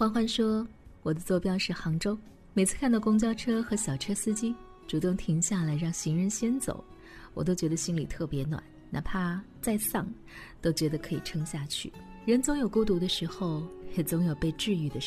欢欢说，我的坐标是杭州，每次看到公交车和小车司机主动停下来让行人先走，我都觉得心里特别暖，哪怕再丧都觉得可以撑下去。人总有孤独的时候，也总有被治愈的时候。